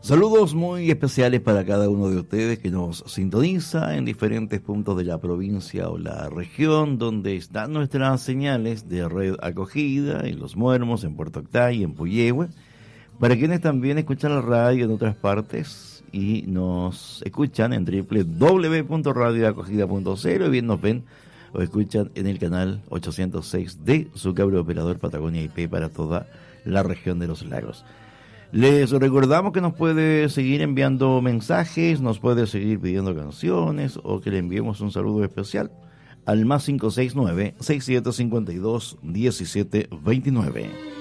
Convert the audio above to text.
Saludos muy especiales para cada uno de ustedes que nos sintoniza en diferentes puntos de la provincia o la región donde están nuestras señales de red acogida, en Los Muermos, en Puerto Octay, en Puyehue, para quienes también escuchan la radio en otras partes y nos escuchan en www.radioacogida.cl y bien nos ven o escuchan en el canal 806 de su cable operador Patagonia IP para toda la región de los lagos. Les recordamos que nos puede seguir enviando mensajes, nos puede seguir pidiendo canciones o que le enviemos un saludo especial al más 569-6752-1729.